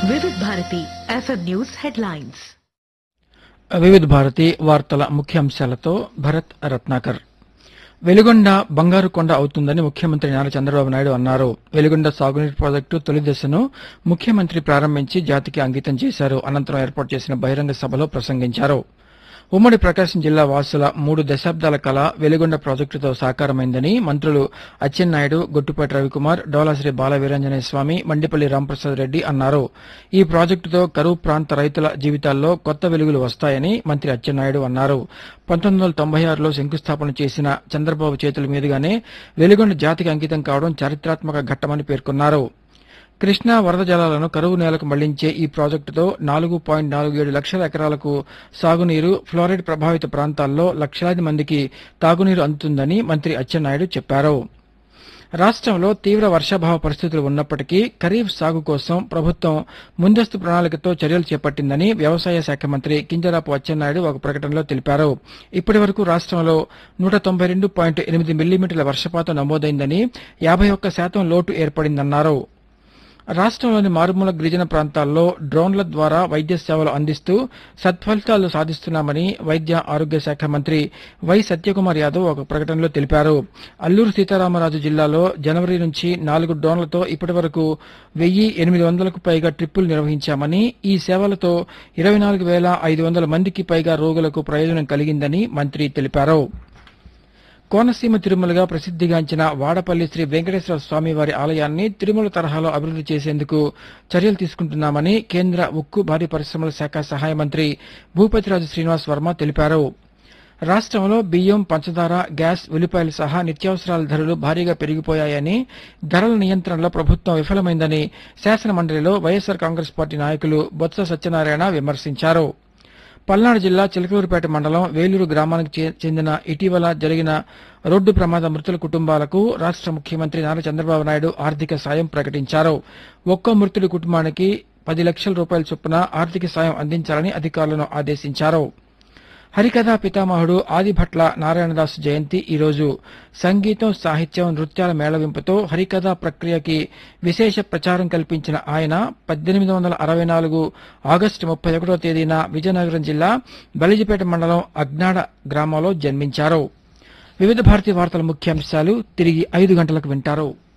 వివిధ Bharati FM news headlines. వివిధ భారతి వార్తల ముఖ్యాంశాలతో భరత్ రత్నాకర్. వెలిగొండ బంగారు కొండ అవుతుందని ముఖ్యమంత్రి నారా చంద్రబాబు నాయుడు అన్నారు. వెలిగొండ సాగునీటి ప్రాజెక్టు తొలి దశను ముఖ్యమంత్రి ప్రారంభించి జాతికి అంకితం చేశారు. అనంతరం ఏర్పాటు చేసిన బహిరంగ సభలో ప్రసంగించారు. ఉమ్మడి ప్రకాశం జిల్లా వాసుల 3 దశాబ్దాల కల వెలిగొండ ప్రాజెక్టుతో సాకారమైందని మంత్రులు అచ్చెన్నాయుడు, గొట్టిపాటి రవికుమార్, డోలాశ్రీ బాల వీరాంజనేయ స్వామి, మండిపల్లి రాంప్రసాద్ రెడ్డి అన్నారు. ఈ ప్రాజెక్టుతో కరువు ప్రాంత రైతుల జీవితాల్లో కొత్త వెలుగులు వస్తాయని మంత్రి అచ్చెన్నాయుడు అన్నారు. 1996లో శంకుస్థాపన చేసిన చంద్రబాబు చేతుల మీదుగానే వెలిగొండ జాతికి అంకితం కావడం చారిత్రాత్మక ఘట్టమని పేర్కొన్నారు. కృష్ణా వరద జలాలను కరువు నేలకు మళ్లించే ఈ ప్రాజెక్టుతో 4.47 లక్షల ఎకరాలకు సాగునీరు, ఫ్లోరైడ్ ప్రభావిత ప్రాంతాల్లో లక్షలాది మందికి తాగునీరు అందుతుందని మంత్రి అచ్చెన్నాయుడు చెప్పారు. రాష్ట్రంలో తీవ్ర వర్షాభావ పరిస్థితులు ఉన్నప్పటికీ ఖరీఫ్ సాగు కోసం ప్రభుత్వం ముందస్తు ప్రణాళికతో చర్యలు చేపట్టిందని వ్యవసాయ శాఖ మంత్రి కింజరాపు అచ్చెన్నాయుడు ఒక ప్రకటనలో తెలిపారు. ఇప్పటి వరకు రాష్ట్రంలో 192.8 మిల్లీమీటర్ల వర్షపాతం నమోదైందని 51% లోటు ఏర్పడిందన్నారు. రాష్ట్రంలోని మారుమూల గిరిజన ప్రాంతాల్లో డ్రోన్ల ద్వారా వైద్య సేవలు అందిస్తూ సత్ఫలితాలు సాధిస్తున్నామని వైద్య ఆరోగ్య శాఖ మంత్రి వై సత్యకుమార్ యాదవ్ ఒక ప్రకటనలో తెలిపారు. అల్లూరు సీతారామరాజు జిల్లాలో జనవరి నుంచి 4 డ్రోన్లతో ఇప్పటి వరకు 1,800కు పైగా ట్రిప్పులు నిర్వహించామని, ఈ సేవలతో 24,500 మందికి పైగా రోగులకు ప్రయోజనం కలిగిందని మంత్రి తెలిపారు. కోనసీమ తిరుమలగా ప్రసిద్దిగాంచిన వాడపల్లి శ్రీ వెంకటేశ్వర స్వామి వారి ఆలయాన్ని తిరుమల తరహాలో అభివృద్ది చేసేందుకు చర్యలు తీసుకుంటున్నామని కేంద్ర ఉక్కు, భారీ పరిశ్రమల శాఖ సహాయ మంత్రి భూపతిరాజు శ్రీనివాస్ వర్మ తెలిపారు. రాష్ట్రంలో బియ్యం, పంచదార, గ్యాస్, ఉల్లిపాయలు సహా నిత్యావసరాల ధరలు భారీగా పెరిగిపోయాయని, ధరల నియంత్రణలో ప్రభుత్వం విఫలమైందని శాసనమండలిలో వైఎస్సార్ కాంగ్రెస్ పార్టీ నాయకులు బొత్స సత్యనారాయణ విమర్శించారు. పల్నాడు జిల్లా చిలకలూరుపేట మండలం వేలూరు గ్రామానికి చెందిన ఇటీవల జరిగిన రోడ్డు ప్రమాద మృతుల కుటుంబాలకు రాష్ట్ర ముఖ్యమంత్రి నారా చంద్రబాబు నాయుడు ఆర్థిక సాయం ప్రకటించారు. ఒక్కో మృతుడి కుటుంబానికి 10 లక్షల రూపాయల చొప్పున ఆర్థిక సాయం అందించాలని అధికారులను ఆదేశించారు. హరికథా పితామహుడు ఆదిభట్ల నారాయణదాసు జయంతి ఈరోజు. సంగీతం, సాహిత్యం, నృత్యాల మేళవింపుతో హరికథా ప్రక్రియకి విశేష ప్రచారం కల్పించిన ఆయన 1864 ఆగస్టు 31వ తేదీన విజయనగరం జిల్లా బలిజిపేట మండలం అగ్నాడ గ్రామంలో జన్మించారు. వివిధ భారతి వార్తల ముఖ్యాంశాలు తిరిగి 5 గంటలకు వింటారు.